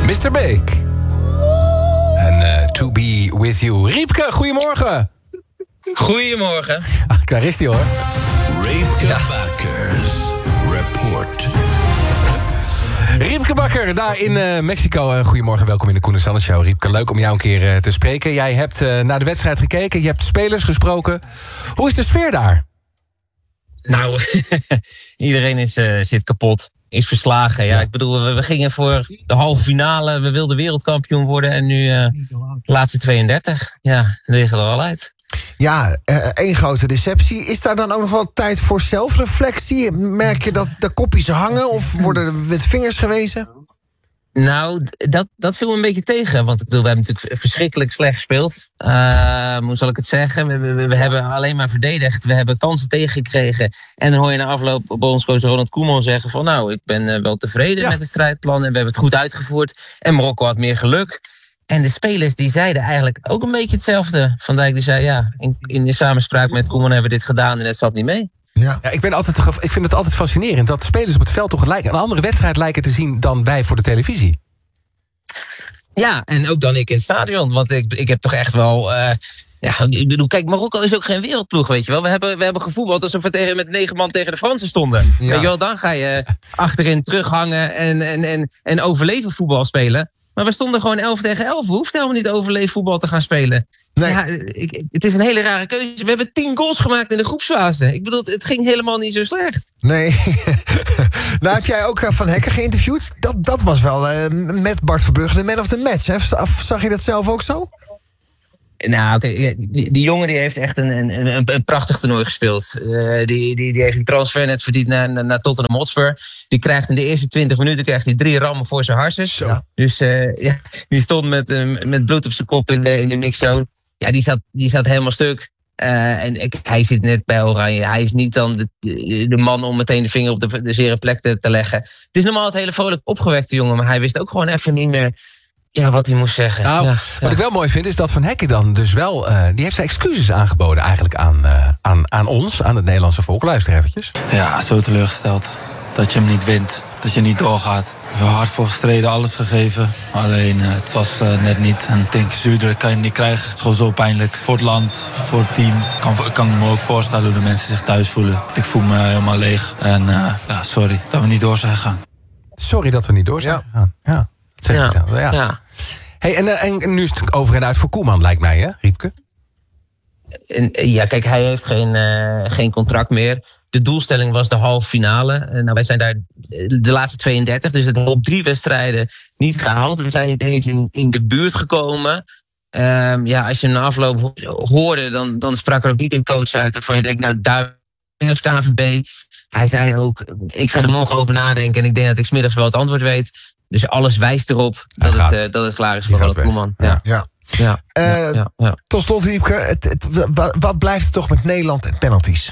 Mr. Big. En To Be With You. Riepke, goedemorgen. Goedemorgen. Daar is hij hoor. Riepke Bakkers Report. Riepke Bakker, daar in Mexico. Goedemorgen, welkom in de Koen en Sander Show. Riepke, leuk om jou een keer te spreken. Jij hebt naar de wedstrijd gekeken, je hebt spelers gesproken. Hoe is de sfeer daar? Nou, iedereen zit kapot. Is verslagen. Ja, ik bedoel, we gingen voor de halve finale. We wilden wereldkampioen worden. En nu de laatste 32. Ja, we liggen er al uit. Ja, één grote deceptie. Is daar dan ook nog wel tijd voor zelfreflectie? Merk je dat de kopjes hangen of worden er met vingers gewezen? Nou, dat viel me een beetje tegen. Want ik bedoel, we hebben natuurlijk verschrikkelijk slecht gespeeld. Hoe zal ik het zeggen? We hebben alleen maar verdedigd. We hebben kansen tegengekregen. En dan hoor je na afloop bondscoach Ronald Koeman zeggen van... nou, ik ben wel tevreden met het strijdplan. En we hebben het goed uitgevoerd. En Marokko had meer geluk. En de spelers die zeiden eigenlijk ook een beetje hetzelfde. Van Dijk die zei, ja, in samenspraak met Koeman hebben we dit gedaan en het zat niet mee. Ja, ik vind het altijd fascinerend dat spelers op het veld toch een andere wedstrijd lijken te zien dan wij voor de televisie. Ja, en ook dan ik in het stadion. Want ik heb toch echt wel... ik bedoel, kijk, Marokko is ook geen wereldploeg, weet je wel. We hebben gevoetbald alsof we met 9 man tegen de Fransen stonden. Ja. Weet je wel, dan ga je achterin terughangen en overleven voetbal spelen. Maar we stonden gewoon 11 tegen 11. We hoefden helemaal niet overleven voetbal te gaan spelen. Nee. Ja, het is een hele rare keuze. We hebben 10 goals gemaakt in de groepsfase. Ik bedoel, het ging helemaal niet zo slecht. Nee. Nou, heb jij ook Van Hekken geïnterviewd? Dat was wel met Bart Verbrugge de man of the match. Hè? Zag je dat zelf ook zo? Nou, oké, die jongen die heeft echt een prachtig toernooi gespeeld. Die heeft een transfer net verdiend naar Tottenham Hotspur. Die krijgt in de eerste 20 minuten 3 rammen voor zijn harses. Ja. Dus die stond met bloed op zijn kop in de mixzone. Ja, die zat helemaal stuk. Hij zit net bij Oranje. Hij is niet dan de man om meteen de vinger op de zere plek te leggen. Het is normaal het hele vrolijk opgewekte jongen, maar hij wist ook gewoon even niet meer... Ja, wat hij moest zeggen. Nou, wat ik wel mooi vind is dat Van Hekken dan dus wel... die heeft zijn excuses aangeboden eigenlijk aan ons, aan het Nederlandse volk. Luister eventjes. Ja, zo teleurgesteld. Dat je hem niet wint. Dat je niet doorgaat. We hebben hard voor gestreden, alles gegeven. Alleen, het was net niet. En ik denk, zuurder kan je niet krijgen. Het is gewoon zo pijnlijk. Voor het land, voor het team. Ik kan me ook voorstellen hoe de mensen zich thuis voelen. Ik voel me helemaal leeg. En sorry dat we niet door zijn gegaan. Sorry dat we niet door zijn gegaan. Ja. Dat zeg je dan. Ja. Hey, en nu is het over en uit voor Koeman, lijkt mij, hè, Riepke? Ja, kijk, hij heeft geen contract meer. De doelstelling was de halve finale. Nou, wij zijn daar de laatste 32, dus het op 3 wedstrijden niet gehaald. We zijn niet eens in de buurt gekomen. Als je na afloop hoorde, dan sprak er ook niet een coach uit. Waarvan je denkt, nou, daar is KNVB. Hij zei ook, ik ga er morgen over nadenken en ik denk dat ik 's middags wel het antwoord weet. Dus alles wijst erop dat het klaar is voor Ronald Koeman. Ja. Tot slot, Riepke, wat blijft er toch met Nederland en penalties?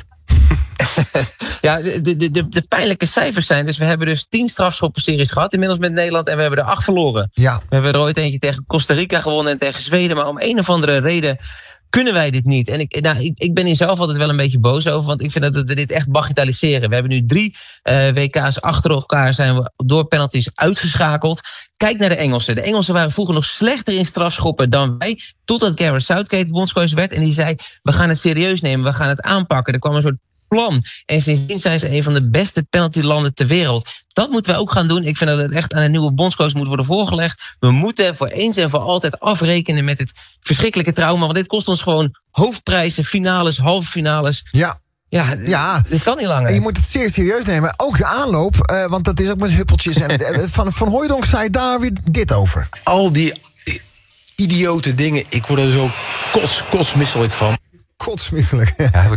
Ja, de pijnlijke cijfers zijn... Dus we hebben dus 10 strafschoppenseries gehad inmiddels met Nederland... en we hebben er 8 verloren. Ja. We hebben er ooit eentje tegen Costa Rica gewonnen en tegen Zweden... maar om een of andere reden kunnen wij dit niet. En ik ben hier zelf altijd wel een beetje boos over... want ik vind dat we dit echt bagatelliseren. We hebben nu 3 WK's achter elkaar... zijn we door penalties uitgeschakeld. Kijk naar de Engelsen. De Engelsen waren vroeger nog slechter in strafschoppen dan wij... totdat Gareth Southgate bondscoach werd... en die zei, we gaan het serieus nemen, we gaan het aanpakken. Er kwam een soort plan. En sindsdien zijn ze een van de beste penaltylanden ter wereld. Dat moeten we ook gaan doen. Ik vind dat het echt aan een nieuwe bondscoach moet worden voorgelegd. We moeten voor eens en voor altijd afrekenen met dit verschrikkelijke trauma. Want dit kost ons gewoon hoofdprijzen, finales, halve finales. Ja, dit kan niet langer. En je moet het zeer serieus nemen. Ook de aanloop, want dat is ook met huppeltjes. En van Hooijdonk zei daar weer dit over. Al die idiote dingen, ik word er zo kotsmisselijk van. Kotsmisselijk.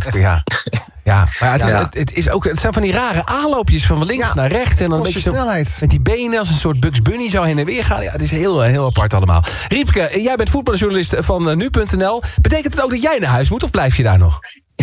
Ja, maar het zijn van die rare aanloopjes van links naar rechts. En dan een beetje zo met die benen als een soort Bugs Bunny zo heen en weer gaan. Ja, het is heel apart allemaal. Riepke, jij bent voetbaljournalist van nu.nl. Betekent het ook dat jij naar huis moet of blijf je daar nog?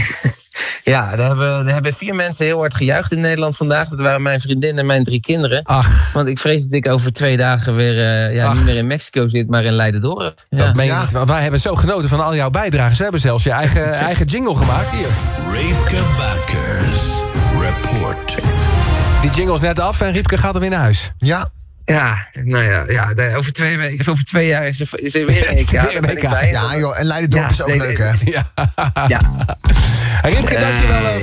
Ja, daar hebben 4 mensen heel hard gejuicht in Nederland vandaag. Dat waren mijn vriendin en mijn 3 kinderen. Ach. Want ik vrees dat ik over 2 dagen weer niet meer in Mexico zit, maar in Leiden-Dorp. Ja. Dat meen je niet. Wij hebben zo genoten van al jouw bijdragen. We hebben zelfs je eigen jingle gemaakt hier. Riepke Bakkers Report. Die jingle is net af en Riepke gaat er weer naar huis. Ja. Ja, nou ja, over 2 weken, over 2 jaar is er weer een EK. Ja, joh, en Leiderdorp is ook leuk, hè? Ja. Riepke, dankjewel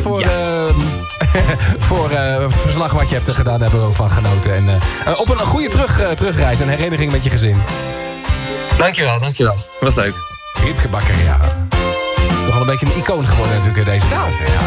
voor het verslag wat je hebt gedaan. Daar hebben we ook van genoten. En op een goede terugreis en hereniging met je gezin. Dankjewel. Was leuk. Riepke Bakker, ja. Toch wel een beetje een icoon geworden natuurlijk deze dag.